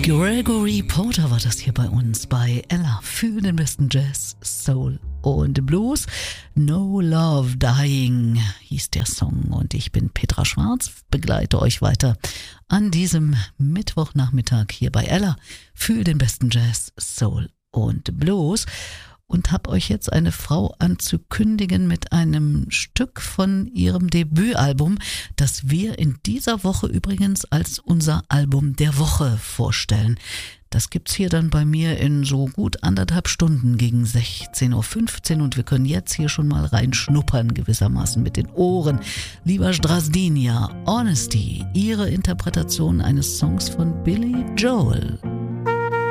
Gregory Porter war das hier bei uns bei Ella für den besten Jazz, Soul und Blues. No Love Dying hieß der Song und ich bin Petra Schwarz, begleite euch weiter an diesem Mittwochnachmittag hier bei Ella für den besten Jazz, Soul und Blues. Und habe euch jetzt eine Frau anzukündigen mit einem Stück von ihrem Debütalbum, das wir in dieser Woche übrigens als unser Album der Woche vorstellen. Das gibt's hier dann bei mir in so gut 1,5 Stunden gegen 16.15 Uhr und wir können jetzt hier schon mal reinschnuppern gewissermaßen mit den Ohren. Lieber Strazdinja, Honesty, ihre Interpretation eines Songs von Billy Joel.